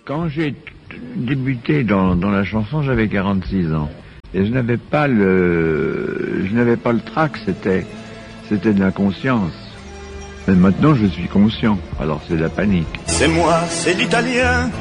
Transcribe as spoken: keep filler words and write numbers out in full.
Quand j'ai débuté dans, dans la chanson, j'avais quarante-six ans. Et je n'avais pas le, je n'avais pas le trac, c'était, c'était de l'inconscience. Mais maintenant, je suis conscient. Alors c'est la panique. C'est moi, c'est l'italien.